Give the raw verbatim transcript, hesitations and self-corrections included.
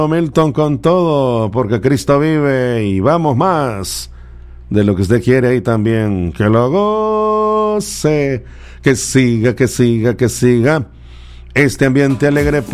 Milton con todo, porque Cristo vive y vamos más de lo que usted quiere y también que lo goce, que siga, que siga, que siga este ambiente alegre.